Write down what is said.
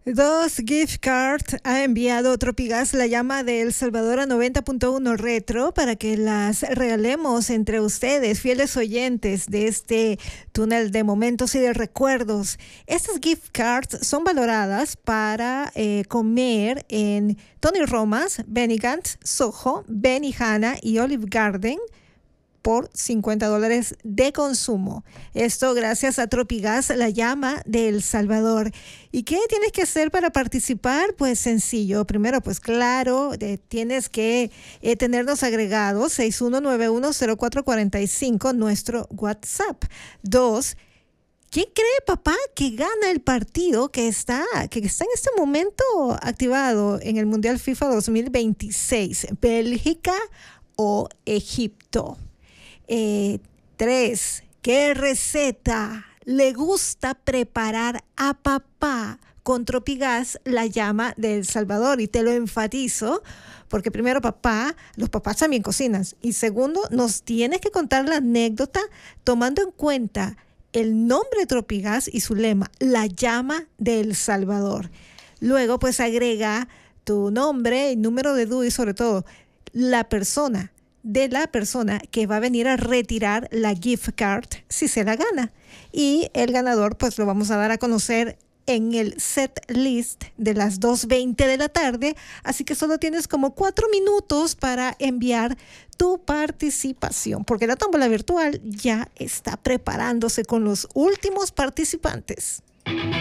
Dos gift cards ha enviado Tropigas La Llama de El Salvador a 90.1 Retro para que las regalemos entre ustedes, fieles oyentes de este túnel de momentos y de recuerdos. Estas gift cards son valoradas para comer en Tony Romas, Bennigan's, Soho, Benihana y Olive Garden por $50 de consumo. Esto gracias a Tropigas La Llama de El Salvador. ¿Y qué tienes que hacer para participar? Pues sencillo. Primero, pues claro, tienes que tenernos agregados 61910445, nuestro WhatsApp. Dos, ¿quién cree, papá, que gana el partido que está en este momento activado en el Mundial FIFA 2026? ¿Bélgica o Egipto? 3. ¿Qué receta le gusta preparar a papá con Tropigas La Llama de El Salvador? Y te lo enfatizo porque primero, los papás también cocinan. Y segundo, nos tienes que contar la anécdota tomando en cuenta el nombre de Tropigas y su lema, La Llama de El Salvador. Luego, pues agrega tu nombre, el número de DUI y sobre todo la persona que va a venir a retirar la gift card si se la gana. Y el ganador pues lo vamos a dar a conocer en el set list de las 2:20 de la tarde, así que solo tienes como 4 minutos para enviar tu participación, porque la tómbola virtual ya está preparándose con los últimos participantes.